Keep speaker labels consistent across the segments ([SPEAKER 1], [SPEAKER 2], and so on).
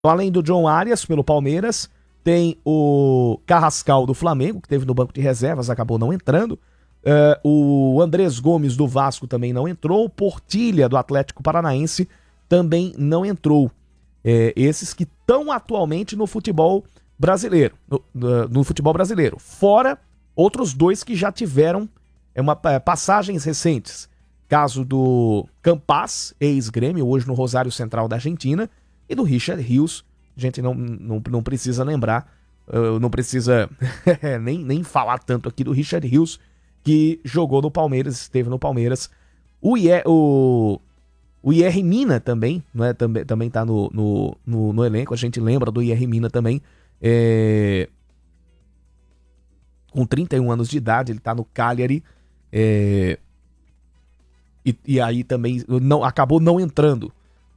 [SPEAKER 1] Além do John Arias pelo Palmeiras, tem o Carrascal do Flamengo, que teve no banco de reservas, acabou não entrando. O Andrés Gomes do Vasco também não entrou. O Portilha do Atlético Paranaense também não entrou. Esses que estão atualmente no futebol brasileiro. No futebol brasileiro. Fora outros dois que já tiveram passagens recentes. Caso do Campas, ex-Grêmio, hoje no Rosário Central da Argentina, e do Richard Rios. A gente não precisa lembrar, não precisa nem falar tanto aqui do Richard Rios, que jogou no Palmeiras, esteve no Palmeiras. O IR Mina também, né, também tá no elenco, a gente lembra do IR Mina também. Com 31 anos de idade, ele tá no Cagliari, e aí também acabou não entrando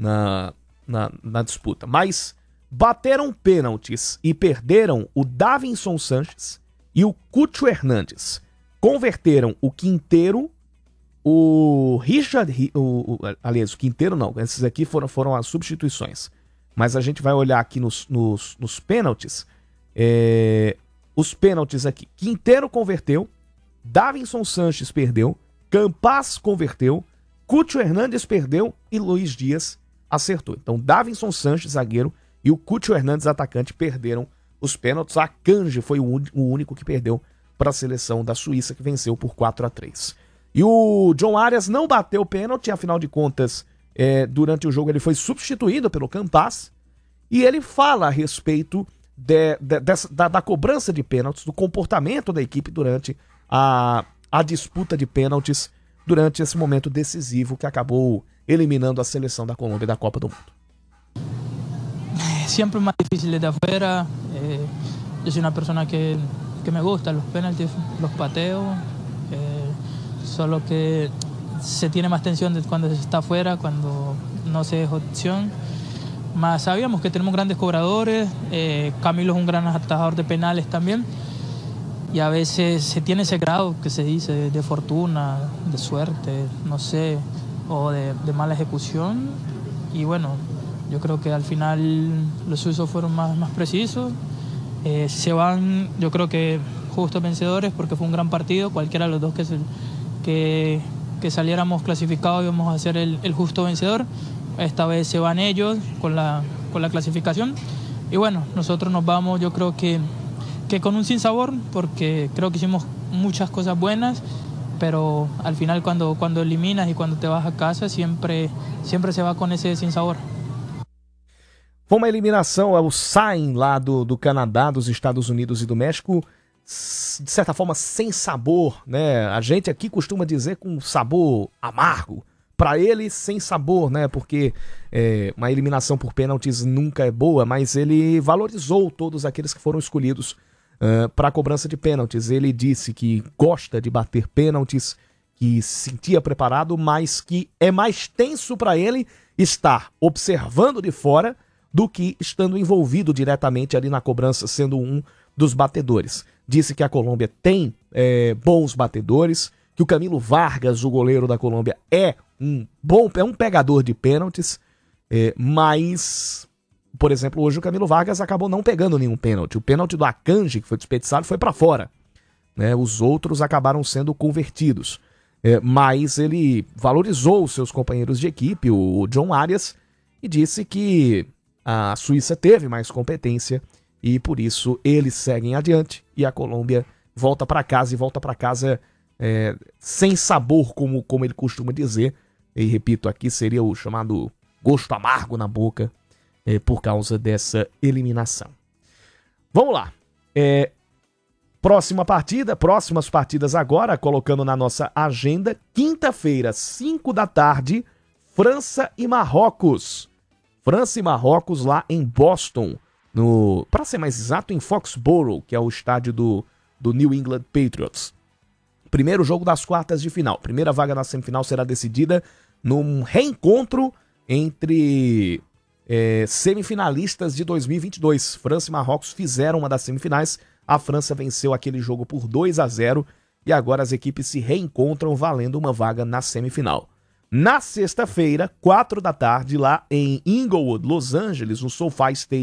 [SPEAKER 1] na disputa. Mas bateram pênaltis e perderam o Davinson Sanches e o Cucho Hernandes. Converteram o Quinteiro, o Richard... aliás, o Quinteiro não, esses aqui foram as substituições. Mas a gente vai olhar aqui nos pênaltis. Os pênaltis aqui. Quinteiro converteu, Davinson Sanches perdeu, Campas converteu, Cucho Hernandes perdeu e Luiz Dias acertou. Então, Davinson Sanches, zagueiro, e o Cucho Hernandes, atacante, perderam os pênaltis. A Akanji foi o único que perdeu para a seleção da Suíça, que venceu por 4-3. E o John Arias não bateu o pênalti, afinal de contas, durante o jogo ele foi substituído pelo Campas, e ele fala a respeito da cobrança de pênaltis, do comportamento da equipe durante a disputa de pênaltis, durante esse momento decisivo que acabou eliminando a seleção da Colômbia da Copa do Mundo.
[SPEAKER 2] Siempre más difícil desde afuera. Yo soy una persona que me gusta los penaltis, los pateos, solo que se tiene más tensión cuando se está afuera, cuando no se es opción. Mas sabíamos que tenemos grandes cobradores, Camilo es un gran atajador de penales también, y a veces se tiene ese grado que se dice de fortuna, de suerte, no sé, o de mala ejecución. Y bueno, yo creo que al final los suizos fueron más precisos. Se van, yo creo que justos vencedores, porque fue un gran partido. Cualquiera de los dos que saliéramos clasificados íbamos a ser el justo vencedor. Esta vez se van ellos con la clasificación. Y bueno, nosotros nos vamos, yo creo que con un sinsabor, porque creo que hicimos muchas cosas buenas, pero al final cuando eliminas y cuando te vas a casa, siempre se va con ese sinsabor.
[SPEAKER 1] Foi uma eliminação ao saem lá do Canadá, dos Estados Unidos e do México, de certa forma sem sabor, né? A gente aqui costuma dizer com sabor amargo. Para ele, sem sabor, né? Porque uma eliminação por pênaltis nunca é boa, mas ele valorizou todos aqueles que foram escolhidos para a cobrança de pênaltis. Ele disse que gosta de bater pênaltis, que se sentia preparado, mas que é mais tenso para ele estar observando de fora do que estando envolvido diretamente ali na cobrança, sendo um dos batedores. Disse que a Colômbia tem bons batedores, que o Camilo Vargas, o goleiro da Colômbia, é um pegador de pênaltis, mas, por exemplo, hoje o Camilo Vargas acabou não pegando nenhum pênalti. O pênalti do Akanji, que foi desperdiçado, foi para fora, né? Os outros acabaram sendo convertidos. Mas ele valorizou os seus companheiros de equipe, o John Arias, e disse que a Suíça teve mais competência e por isso eles seguem adiante e a Colômbia volta para casa sem sabor, como ele costuma dizer. E repito, aqui seria o chamado gosto amargo na boca por causa dessa eliminação. Vamos lá. Próximas partidas agora, colocando na nossa agenda, quinta-feira, 5 da tarde, França e Marrocos. França e Marrocos lá em Boston, para ser mais exato, em Foxborough, que é o estádio do New England Patriots. Primeiro jogo das quartas de final. Primeira vaga na semifinal será decidida num reencontro entre semifinalistas de 2022. França e Marrocos fizeram uma das semifinais. A França venceu aquele jogo por 2-0 e agora as equipes se reencontram valendo uma vaga na semifinal. Na sexta-feira, 4 da tarde, lá em Inglewood, Los Angeles, no SoFi Stadium,